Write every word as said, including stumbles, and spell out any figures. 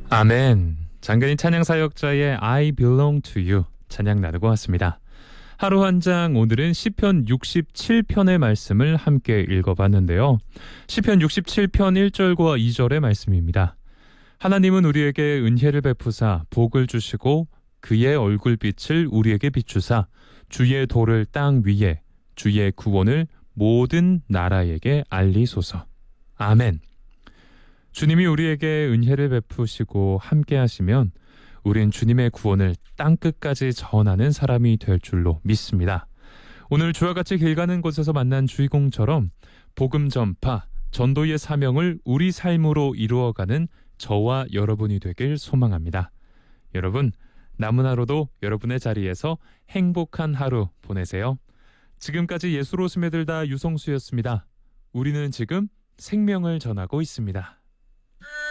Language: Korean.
아멘. 장근희 찬양사역자의 I belong to you 찬양 나누고 왔습니다. 하루 한 장, 오늘은 시편 육십칠 편의 말씀을 함께 읽어봤는데요. 시편 육십칠 편 일 절과 이 절의 말씀입니다. 하나님은 우리에게 은혜를 베푸사 복을 주시고 그의 얼굴빛을 우리에게 비추사 주의 도를 땅 위에 주의 구원을 모든 나라에게 알리소서. 아멘. 주님이 우리에게 은혜를 베푸시고 함께 하시면 우린 주님의 구원을 땅끝까지 전하는 사람이 될 줄로 믿습니다. 오늘 주와 같이 길 가는 곳에서 만난 주인공처럼 복음 전파, 전도의 사명을 우리 삶으로 이루어가는 저와 여러분이 되길 소망합니다. 여러분, 남은 하루도 여러분의 자리에서 행복한 하루 보내세요. 지금까지 예수로 스며들다 유성수였습니다. 우리는 지금 생명을 전하고 있습니다.